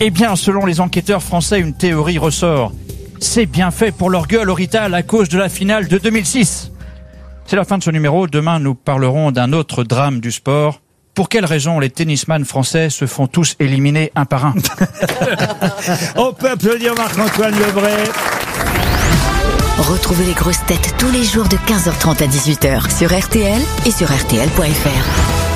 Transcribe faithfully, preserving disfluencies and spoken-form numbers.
Eh bien, selon les enquêteurs français, une théorie ressort. C'est bien fait pour leur gueule au Rital à cause de la finale de deux mille six. C'est la fin de ce numéro. Demain, nous parlerons d'un autre drame du sport. Pour quelle raison les tennisman français se font tous éliminer un par un? On peut applaudir Marc-Antoine Lebray. Retrouvez les grosses têtes tous les jours de quinze heures trente à dix-huit heures sur R T L et sur R T L point F R.